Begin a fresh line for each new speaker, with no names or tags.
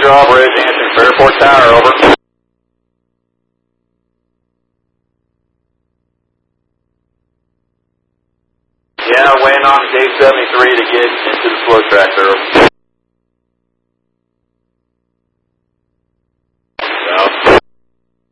drawbridge, answering Fairport Tower, over. Yeah, weighing on gate 73 to get into the flow track there.